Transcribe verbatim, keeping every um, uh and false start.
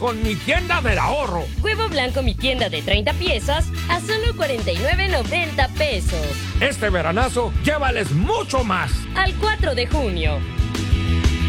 con mi tienda del ahorro. Huevo blanco mi tienda de treinta piezas a solo cuarenta y nueve noventa pesos. Este veranazo, llévales mucho más. Al cuatro de junio.